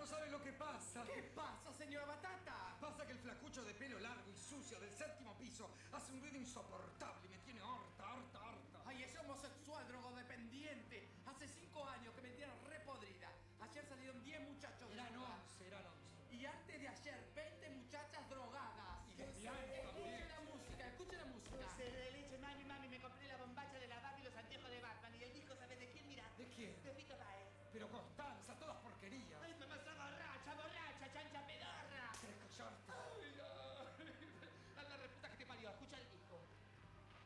no sabe lo que pasa. ¿Qué pasa, señora Batata? Pasa que el flacucho de pelo largo y sucio del 7º piso hace un ruido insoportable.